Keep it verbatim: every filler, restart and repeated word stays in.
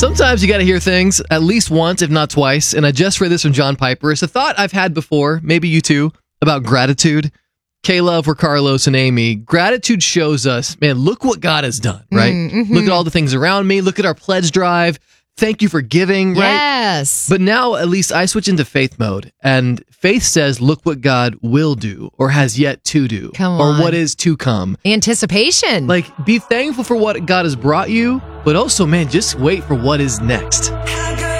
Sometimes you got to hear things at least once, if not twice. And I just read this from John Piper. It's a thought I've had before, maybe you too, about gratitude. K-Love for Carlos and Amy. Gratitude shows us, man, look what God has done, right? Mm-hmm. Look at all the things around me. Look at our pledge drive. Thank you for giving, right? Yes. But now at least I switch into faith mode. And faith says, look what God will do or has yet to do. Come or on. what is to come. Anticipation. Like, be thankful for what God has brought you, but also, man, just wait for what is next.